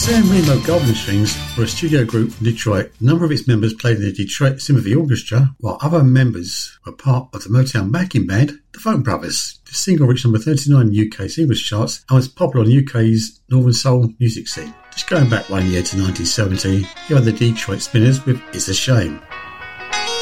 San Remo Golden Strings were a studio group in Detroit. A number of its members played in the Detroit Symphony Orchestra, while other members were part of the Motown backing band, the Folk Brothers. The single reached number 39 in UK singles charts and was popular on the UK's Northern Soul music scene. Just going back one year to 1970, here are the Detroit Spinners with It's a Shame.